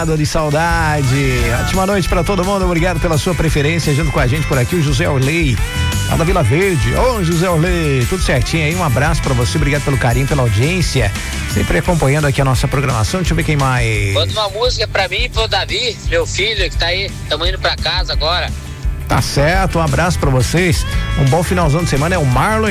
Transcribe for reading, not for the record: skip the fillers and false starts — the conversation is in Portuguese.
De saudade. Ótima noite pra todo mundo, obrigado pela sua preferência, junto com a gente por aqui, o José Orley, lá da Vila Verde. Ô, José Orley, tudo certinho aí, um abraço pra você, obrigado pelo carinho, pela audiência, sempre acompanhando aqui a nossa programação. Deixa eu ver quem mais. Manda uma música pra mim e pro Davi, meu filho, que tá aí, tamo indo pra casa agora. Tá certo, um abraço pra vocês, um bom finalzão de semana, é o Marlon